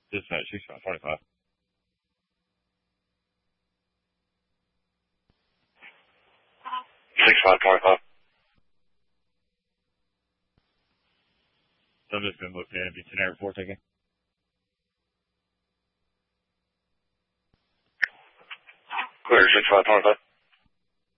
Dispatch 6525. Subject's been booked in. Be generic 4 taken. Clear 6525.